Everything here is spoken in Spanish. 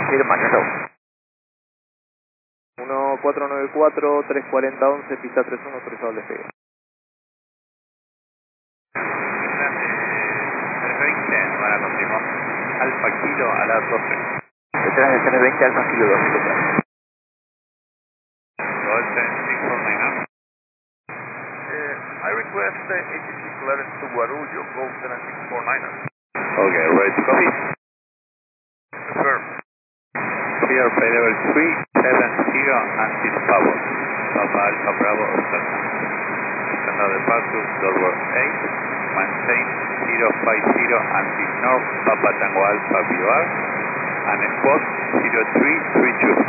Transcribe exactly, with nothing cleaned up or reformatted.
confirma, chao. uno cuatro nueve cuatro, tres cuarenta once, pista tres uno, autorizado al despegue. tres veinte, van a confirmar. Alfa Kilo a las doce. Detrás de tres veinte, Alfa Kilo dos, detrás. Golf seis cuatro nueve. Uh, I request uh, A T C clearance to Guarulhos, Golf seven six four nine. Okay, ready to copy. Confirm. Clear flight level three seven zero until Pavo. Papa Alpha Bravo Oscar. Standard departure, doorway eight. Maintain zero five zero until North Papa Tango Alpha V O R. And spot zero three three two.